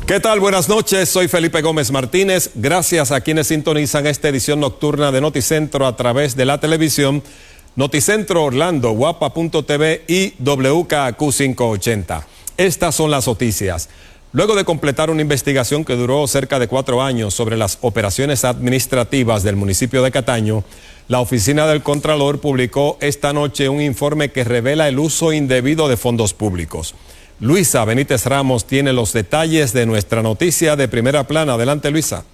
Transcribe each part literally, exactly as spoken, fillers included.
¿Qué tal? Buenas noches, soy Felipe Gómez Martínez. Gracias a quienes sintonizan esta edición nocturna de Noticentro a través de la televisión, Noticentro Orlando, guapa punto t v y W K Q quinientos ochenta. Estas son las noticias. Luego de completar una investigación que duró cerca de cuatro años sobre las operaciones administrativas del municipio de Cataño, la Oficina del Contralor publicó esta noche un informe que revela el uso indebido de fondos públicos. Luisa Benítez Ramos tiene los detalles de nuestra noticia de primera plana. Adelante, Luisa.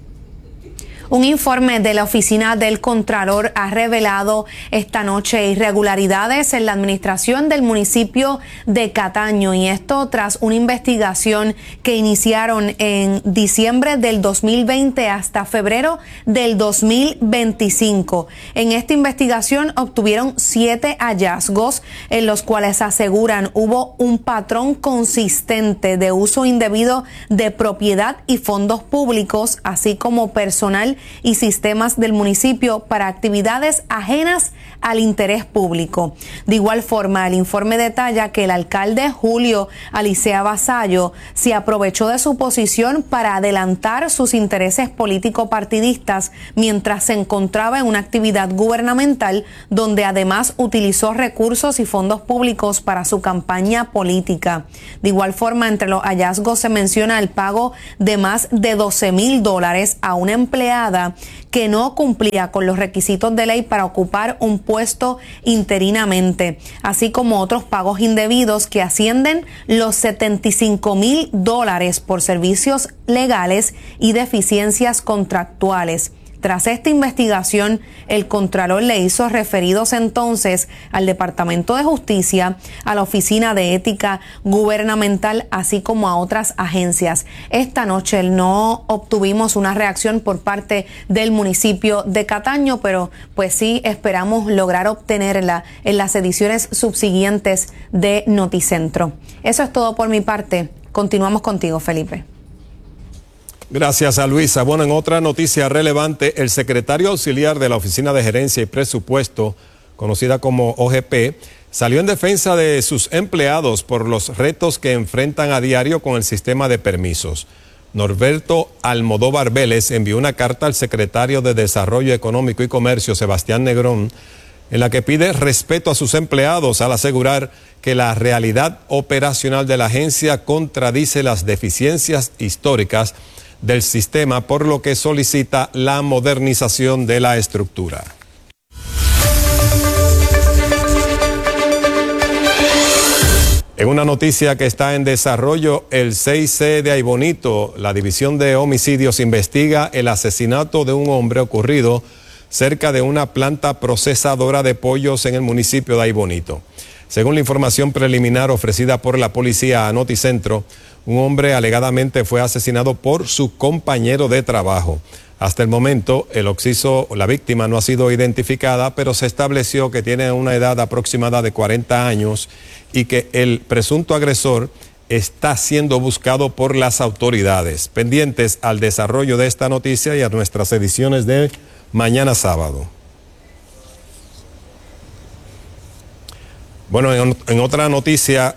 Un informe de la Oficina del Contralor ha revelado esta noche irregularidades en la administración del municipio de Cataño, y esto tras una investigación que iniciaron en diciembre del dos mil veinte hasta febrero del dos mil veinticinco. En esta investigación obtuvieron siete hallazgos en los cuales aseguran hubo un patrón consistente de uso indebido de propiedad y fondos públicos, así como personal y sistemas del municipio para actividades ajenas al interés público. De igual forma, el informe detalla que el alcalde Julio Alicea Vasallo se aprovechó de su posición para adelantar sus intereses político-partidistas mientras se encontraba en una actividad gubernamental, donde además utilizó recursos y fondos públicos para su campaña política. De igual forma, entre los hallazgos se menciona el pago de más de doce mil dólares a una empleada que no cumplía con los requisitos de ley para ocupar un puesto interinamente, así como otros pagos indebidos que ascienden los setenta y cinco mil dólares por servicios legales y deficiencias contractuales. Tras esta investigación, el Contralor le hizo referidos entonces al Departamento de Justicia, a la Oficina de Ética Gubernamental, así como a otras agencias. Esta noche no obtuvimos una reacción por parte del municipio de Cataño, pero pues sí esperamos lograr obtenerla en las ediciones subsiguientes de Noticentro. Eso es todo por mi parte. Continuamos contigo, Felipe. Gracias a Luisa. Bueno, en otra noticia relevante, el secretario auxiliar de la Oficina de Gerencia y Presupuesto, conocida como O G P, salió en defensa de sus empleados por los retos que enfrentan a diario con el sistema de permisos. Norberto Almodóvar Vélez envió una carta al secretario de Desarrollo Económico y Comercio, Sebastián Negrón, en la que pide respeto a sus empleados al asegurar que la realidad operacional de la agencia contradice las deficiencias históricas del sistema, por lo que solicita la modernización de la estructura. En una noticia que está en desarrollo, el seis C de Aybonito, la División de Homicidios, investiga el asesinato de un hombre ocurrido cerca de una planta procesadora de pollos en el municipio de Aybonito. Según la información preliminar ofrecida por la policía a Noticentro, un hombre alegadamente fue asesinado por su compañero de trabajo. Hasta el momento, el occiso, la víctima, no ha sido identificada, pero se estableció que tiene una edad aproximada de cuarenta años y que el presunto agresor está siendo buscado por las autoridades. Pendientes al desarrollo de esta noticia y a nuestras ediciones de mañana sábado. Bueno, en, en otra noticia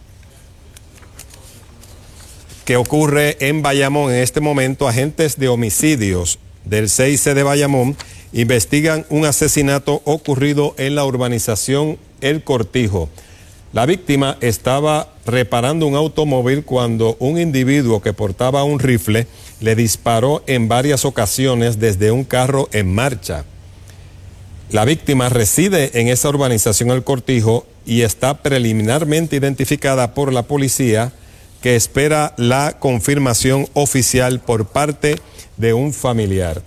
que ocurre en Bayamón en este momento, agentes de homicidios del seis C de Bayamón investigan un asesinato ocurrido en la urbanización El Cortijo. La víctima estaba reparando un automóvil cuando un individuo que portaba un rifle le disparó en varias ocasiones desde un carro en marcha. La víctima reside en esa urbanización El Cortijo y está preliminarmente identificada por la policía, que espera la confirmación oficial por parte de un familiar.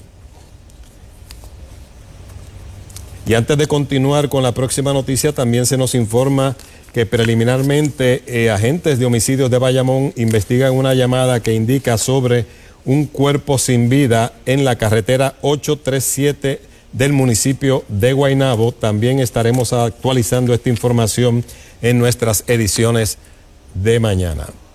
Y antes de continuar con la próxima noticia, también se nos informa que preliminarmente eh, agentes de homicidios de Bayamón investigan una llamada que indica sobre un cuerpo sin vida en la carretera ochocientos treinta y siete del municipio de Guaynabo. También estaremos actualizando esta información en nuestras ediciones de mañana.